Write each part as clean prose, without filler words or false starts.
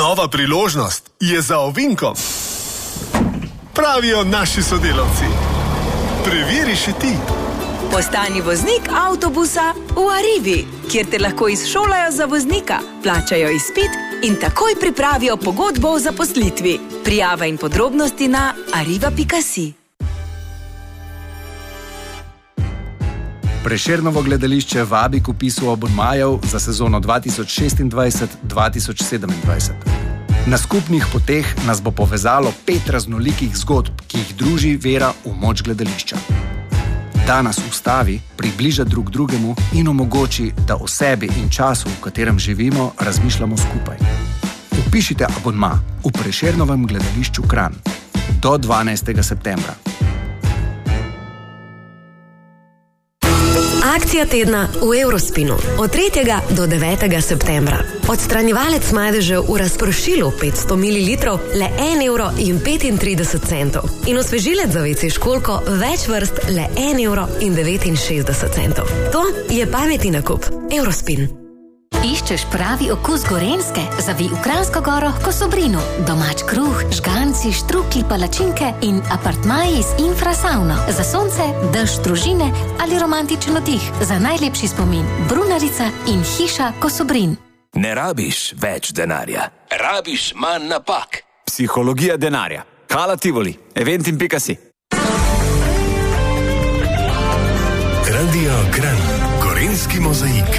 Nova priložnost je za ovinkom. Pravijo naši sodelavci. Preveri še ti. Postani voznik avtobusa v Arrivi, kjer te lahko izšolajo za voznika, plačajo izpit in takoj pripravijo pogodbo o zaposlitvi. Prijava in podrobnosti na arriva.si. Prešernovo gledališče vabi k vpisu abonmajev za sezono 2026-2027. Na skupnih poteh nas bo povezalo 5 raznolikih zgodb, ki jih druži vera v moč gledališča. Da nas ustavi, približa drug drugemu in omogoči, da o sebi in času, v katerem živimo, razmišljamo skupaj. Vpišite abonma v Prešernovem gledališču Kranj do 12. septembra. Akcija tedna v Eurospinu od 3. do 9. septembra. Odstranjevalec madežev v razpršilu 500 ml le 1,35 € in osvežilec za WC školjko več vrst le 1,69 €. To je pametni nakup. Eurospin. Iščeš pravi okus Gorenjske? Zavij v Kranjsko Goro k Kosobrinu. Domač kruh, žganci, štruklji, palačinke in apartmaji z infrasauno. Za sonce, dež, družine ali romantičen oddih. Za najlepši spomin Brunarica in hiša Kosobrin. Ne rabiš več denarja. Rabiš manj napak. Psihologija denarja. Kala Tivoli. Eventim.si. Radio Kranj. Gorenjski mozaik.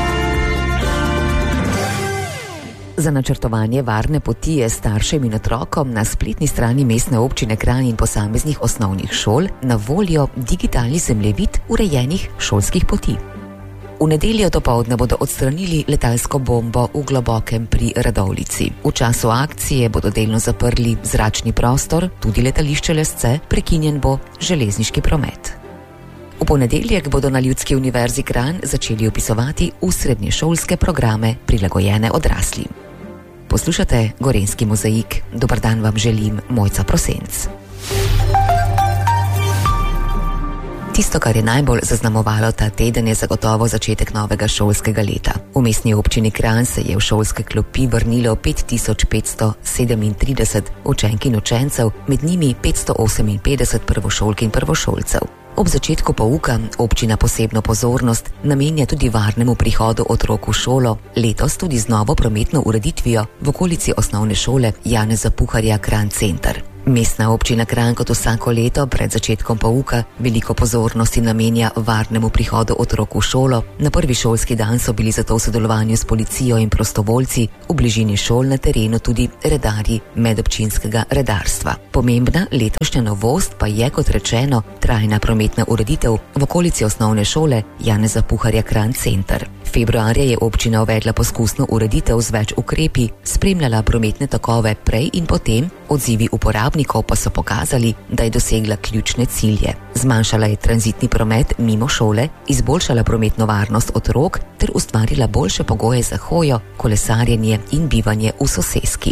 Za načrtovanje varne poti je staršem in otrokom na spletni strani Mestne občine Kranj in posameznih osnovnih šol na voljo digitalni zemljevid urejenih šolskih poti. V nedeljo dopoldne bodo odstranili letalsko bombo v Globokem pri Radovljici. V času akcije bodo delno zaprli zračni prostor, tudi letališče Lesce, prekinjen bo železniški promet. V ponedeljek bodo na Ljudski univerzi Kranj začeli opisovati v srednješolske programe prilagojene odraslim. Poslušate Gorenjski mozaik. Dobar dan vam želim, Mojca Prosenc. Tisto, kar je najbolj zaznamovalo ta teden, je zagotovo začetek novega šolskega leta. V Mestni občini Kranj se je v šolske klopi vrnilo 5537 učenk in učencev, med njimi 558 prvošolk in prvošolcev. Ob začetku pouka občina posebno pozornost namenja tudi varnemu prihodu otrok v šolo, letos tudi z novo prometno ureditvijo v okolici osnovne šole Janeza Puharja Kranj Center. Mestna občina Kranj kot vsako leto pred začetkom pouka veliko pozornosti namenja varnemu prihodu otrok v šolo. Na prvi šolski dan so bili zato v sodelovanju s policijo in prostovoljci v bližini šol na terenu tudi redarji medobčinskega redarstva. Pomembna letošnja novost pa je, kot rečeno, trajna prometna ureditev v okolici osnovne šole Janeza Puharja Kranj Center. Februarja je občina uvedla poskusno ureditev z več ukrepi, spremljala prometne tokove prej in potem, odzivi uporabnikov pa so pokazali, da je dosegla ključne cilje. Zmanjšala je tranzitni promet mimo šole, izboljšala prometno varnost otrok ter ustvarila boljše pogoje za hojo, kolesarjenje in bivanje v soseski.